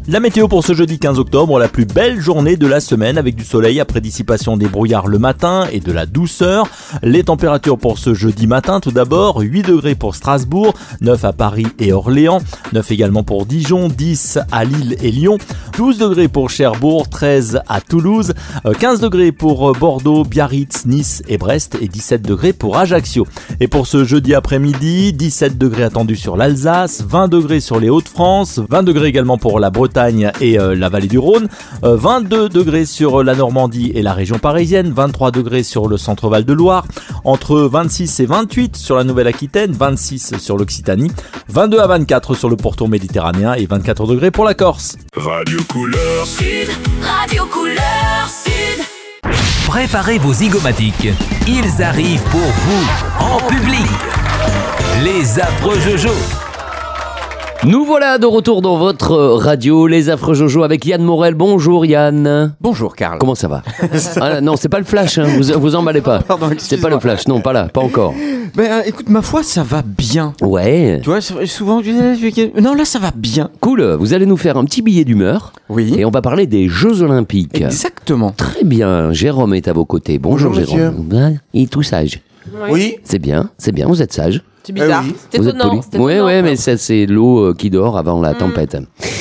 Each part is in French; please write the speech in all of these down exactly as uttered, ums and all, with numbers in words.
La météo pour ce jeudi quinze octobre, la plus belle journée de la semaine avec du soleil après dissipation des brouillards le matin et de la douceur. Les températures pour ce jeudi matin, tout d'abord, huit degrés pour Strasbourg, neuf à Paris et Orléans, neuf également pour Dijon, dix à Lille et Lyon, douze degrés pour Cherbourg, treize à Toulouse, quinze degrés pour Bordeaux, Biarritz, Nice et Brest et dix-sept degrés pour Ajaccio. Et pour ce jeudi après-midi, dix-sept degrés attendus sur l'Alsace, vingt degrés sur les Hauts-de-France, vingt degrés également pour la Bretagne et euh, la vallée du Rhône, euh, vingt-deux degrés sur la Normandie et la région parisienne, vingt-trois degrés sur le centre Val-de-Loire, entre vingt-six et vingt-huit sur la Nouvelle-Aquitaine, vingt-six sur l'Occitanie, vingt-deux à vingt-quatre sur le pourtour méditerranéen et vingt-quatre degrés pour la Corse. Radio Couleur Sud, Radio Couleur Sud. Préparez vos zygomatiques, ils arrivent pour vous, en public. Les affreux Jojo. Nous voilà de retour dans votre radio, les affreux Jojo, avec Yann Morel. Bonjour Yann. Bonjour Karl. Comment ça va? Ah, non, c'est pas le flash, hein. vous vous emballez pas. Pardon, c'est pas le flash, non, pas là, pas encore. Ben euh, écoute, ma foi, ça va bien. Ouais. Tu vois, souvent je dis, non là ça va bien. Cool, vous allez nous faire un petit billet d'humeur. Oui. Et on va parler des Jeux Olympiques. Exactement. Très bien, Jérôme est à vos côtés. Bonjour, Bonjour, Jérôme. Ouais, il est tout sage. Oui. C'est bien, c'est bien, vous êtes sage. C'est bizarre. Eh oui. C'est Vous êtes étonnant. poli. C'est Oui, étonnant, oui, quoi. mais ça, c'est l'eau euh, qui dort avant la tempête.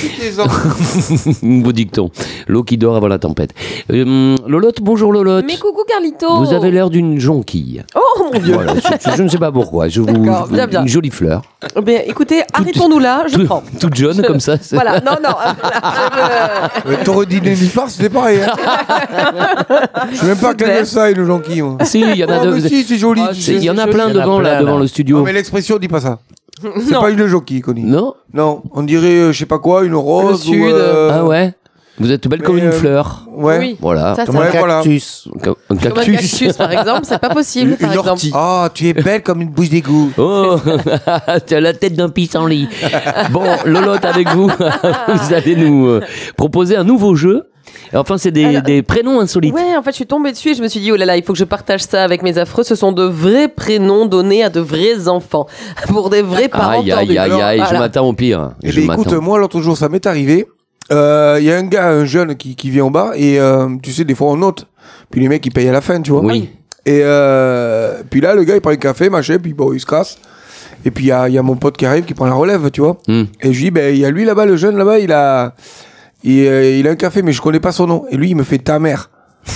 Vos dictons. L'eau qui dort avant la tempête. Euh, Lolotte, bonjour Lolotte. Mais coucou Carlito. Vous avez l'air d'une jonquille. Oh mon dieu. Voilà, je, je ne sais pas pourquoi. Je vous, D'accord, je- bien, bien. Une jolie fleur. Eh bien, écoutez, arrêtons-nous là, je Tout- prends. toute jaune Je- comme ça. c'est- Voilà, non, non. euh, Euh, T'aurais dit nénuphar, c'était pareil. Hein. Je sais même pas quel est ça, une jonquille. moi. Si, il y en a, Oh, de- mais si, c'est joli. Ah, tu c'est- sais. il y en a c'est plein joli. devant, Il y en a là, plein, devant là. le studio. Non, mais l'expression dit pas ça. C'est Non. pas une jonquille, Connie. Non. Non, on dirait, euh, je sais pas quoi, une rose. sud, ou, euh, Ah ouais. Vous êtes belle mais, comme une euh, fleur. Ouais. Oui. Voilà. Ça, c'est Ouais, vrai. voilà. Cactus. Un ca- un Comme un cactus. cactus, par exemple, c'est pas possible, par Une exemple. ortie. Ah, tu es belle comme une bouche d'égout. Oh, tu as la tête d'un pissenlit. Bon, Lolotte, avec vous, vous allez nous euh, proposer un nouveau jeu. Enfin, c'est des, Alors, des prénoms insolites. Ouais, en fait, je suis tombée dessus et je me suis dit, oh là là, il faut que je partage ça avec mes affreux. Ce sont de vrais prénoms donnés à de vrais enfants. Pour des vrais parents Aïe, aïe, tordus. aïe, aïe, je Voilà. m'attends au pire. Eh Je bien, écoute, m'attends. moi, l'autre jour, ça m'est arrivé. Il euh, y a un gars, un jeune qui, qui vient en bas et euh, tu sais, des fois, on note. Puis les mecs, ils payent à la fin, tu vois. Oui. Et euh, puis là, le gars, il prend un café, machin, puis bon, il se casse. Et puis il y a, il y a mon pote qui arrive, qui prend la relève, tu vois. Hmm. Et je lui dis, ben, il y a lui là-bas, le jeune là-bas, il a, il, euh, il a un café, mais je connais pas son nom. Et lui, il me fait ta mère.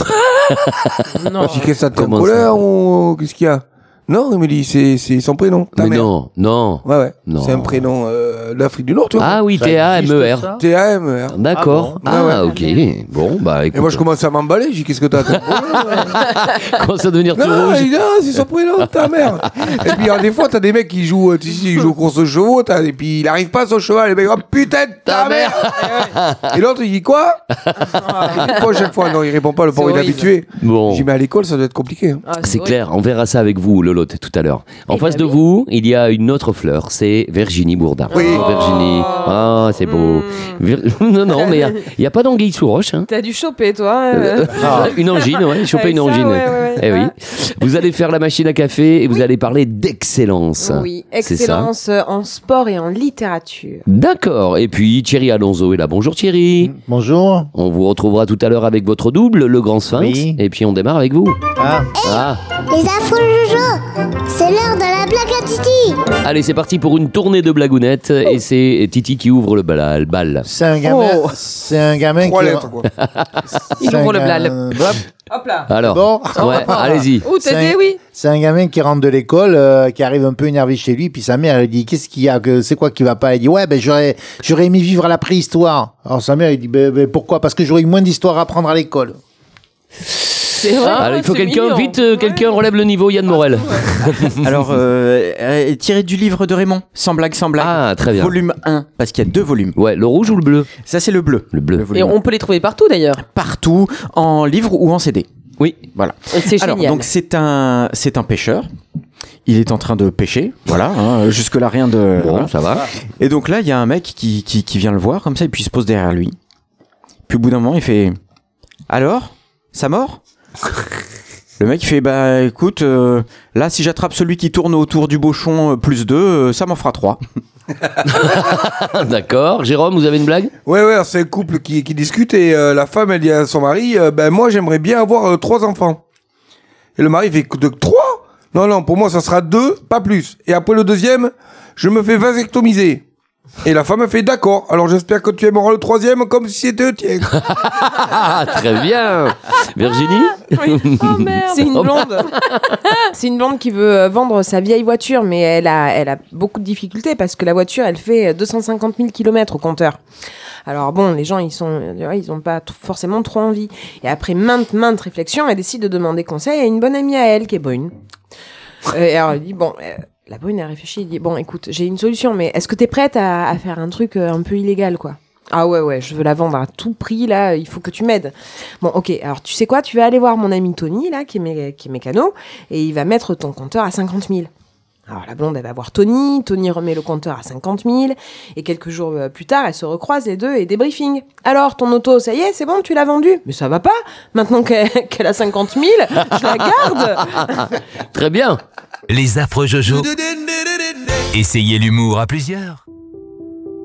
Non. Je dis, qu'est-ce que ça te fait en Comment colère ou qu'est-ce qu'il y a? Non, il me dit, c'est, c'est son prénom, ta Mais mère. non, non. Ouais, ouais. Non. C'est un prénom euh, d'Afrique du Nord, tu vois. Ah oui, T A M E R. T A M E R. D'accord. Ah bon Ah, Ouais, ok. Bon, bah Et écoute. moi, je commence à m'emballer. Je dis, qu'est-ce que t'as comme problème? commence à devenir tout Non, rouge. il dit, non, c'est son prénom, ta mère. Et puis, alors, des fois, t'as des mecs qui jouent, euh, tu sais, ils jouent contre ce chevaux, t'as- et puis il arrive pas son cheval, les mecs, oh putain de ta, Ta mère. Et l'autre, il dit quoi? La prochaine fois, non, il répond pas, le pauvre, il est horrible. habitué. Bon. J'ai mis à l'école, ça doit être compliqué. hein. Ah, C'est horrible. clair, on verra ça avec vous, Lolotte, tout à l'heure. En Eh face ben de oui. vous, il y a une autre fleur, c'est Virginie Bourdin. Oui. Bonjour, Virginie. Ah, c'est beau. Vir- non, non, mais il n'y a, a pas d'anguille sous roche. Hein. T'as dû choper, toi. euh. Ah, une angine, ouais, choper Avec une ça, angine. ouais, ouais, Eh oui. ouais. Vous allez faire la machine à café et vous allez parler d'excellence. Oui, C'est ça. excellence euh, en sport et en littérature. D'accord. Et puis Thierry Alonso est là. Bonjour Thierry. Bonjour. On vous retrouvera tout à l'heure avec votre double, le Grand Sphinx. Oui. Et puis on démarre avec vous. Ah, Ah. Les affreux Jojo, c'est l'heure de la blague à Titi. Allez, c'est parti pour une tournée de blagounettes. Et c'est Titi qui ouvre le bal- le bal. c'est un gamin. Oh. C'est un gamin Trois qui. lettres, quoi. Il c'est un ouvre le ga- blal. Hop, Hop là. Alors, Bon. ouais, allez-y. Ouh, C'est t'as un- dit oui. C'est un gamin qui rentre de l'école, euh, qui arrive un peu énervé chez lui, puis sa mère elle dit qu'est-ce qu'il y a, que c'est quoi qui va pas? Elle dit ouais ben j'aurais j'aurais aimé vivre à la préhistoire. Alors sa mère elle dit ben, ben, pourquoi? Parce que j'aurais eu moins d'histoire à apprendre à l'école. C'est vrai. Alors, il faut c'est quelqu'un, mignon. vite, euh, quelqu'un relève le niveau, Yann Morel. Alors, euh, euh, tiré du livre de Raymond, sans blague, sans blague. Ah, très bien. Volume un, parce qu'il y a deux volumes. Ouais, le rouge ou le bleu? Ça, c'est le bleu. Le bleu. Le Et volume on peut les trouver partout d'ailleurs. partout, en livre ou en C D. Oui. Voilà. Et c'est Alors, génial. donc c'est un, c'est un pêcheur. Il est en train de pêcher, voilà. Hein, jusque là rien de. Bon, voilà. ça va. Et donc là, il y a un mec qui, qui, qui vient le voir comme ça, et puis il se pose derrière lui. Puis au bout d'un moment, il fait alors, ça mord? Le mec il fait bah écoute, euh, là si j'attrape celui qui tourne autour du bochon euh, plus deux, euh, ça m'en fera trois. D'accord. Jérôme, vous avez une blague? Ouais, ouais, c'est un couple qui, qui discute et euh, la femme, elle dit à son mari, euh, ben moi, j'aimerais bien avoir euh, trois enfants. Et le mari fait de trois? Non, non, pour moi, ça sera deux, pas plus. Et après le deuxième, je me fais vasectomiser. Et la femme, elle fait d'accord. Alors j'espère que tu aimeras le troisième comme si c'était le tien. Très bien. Virginie? Oui. Oh merde. C'est une blonde. C'est une blonde qui veut euh, vendre sa vieille voiture, mais elle a, elle a beaucoup de difficultés parce que la voiture, elle fait deux cent cinquante mille kilomètres au compteur. Alors bon, les gens, ils sont, ils ont pas t- forcément trop envie. Et après maintes, maintes réflexions, elle décide de demander conseil à une bonne amie à elle, qui est brune. Euh, et alors elle dit, bon, euh, la brune, elle réfléchit, elle dit, bon, écoute, j'ai une solution, mais est-ce que t'es prête à, à faire un truc euh, un peu illégal, quoi? Ah ouais, ouais, je veux la vendre à tout prix, là, il faut que tu m'aides. Bon, ok, alors tu sais quoi, tu vas aller voir mon ami Tony, là, qui est, mé- qui est mécano, et il va mettre ton compteur à cinquante mille. Alors la blonde, elle va voir Tony, Tony remet le compteur à cinquante mille, et quelques jours euh, plus tard, elles se recroisent les deux et débriefing. Alors, ton auto, ça y est, c'est bon, tu l'as vendue? Mais ça va pas, maintenant qu'elle, qu'elle a cinquante mille, je la garde. Très bien. Les affreux Jojo. Essayez l'humour à plusieurs.